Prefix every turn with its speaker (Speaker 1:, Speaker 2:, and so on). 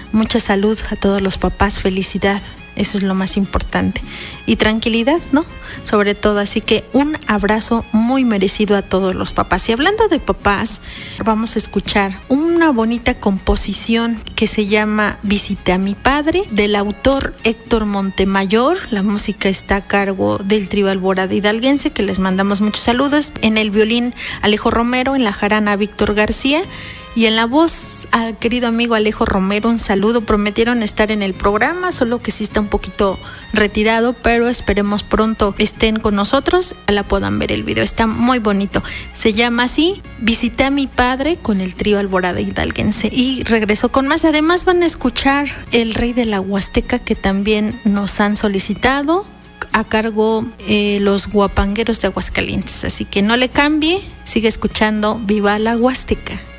Speaker 1: mucha salud a todos los papás, felicidad. Eso es lo más importante. Y tranquilidad, ¿no? Sobre todo. Así que un abrazo muy merecido a todos los papás. Y hablando de papás, vamos a escuchar una bonita composición que se llama Visité a mi padre, del autor Héctor Montemayor. La música está a cargo del trío Alborada Hidalguense, que les mandamos muchos saludos. En el violín, Alejo Romero. En la jarana, Víctor García. Y en la voz, al querido amigo Alejo Romero, un saludo. Prometieron estar en el programa, solo que sí está un poquito retirado, pero esperemos pronto estén con nosotros, la puedan ver el video, está muy bonito. Se llama así, Visité a mi padre, con el trío Alborada Hidalguense. Y regreso con más. Además van a escuchar El Rey de la Huasteca, que también nos han solicitado, a cargo los guapangueros de Aguascalientes. Así que no le cambie, sigue escuchando Viva la Huasteca.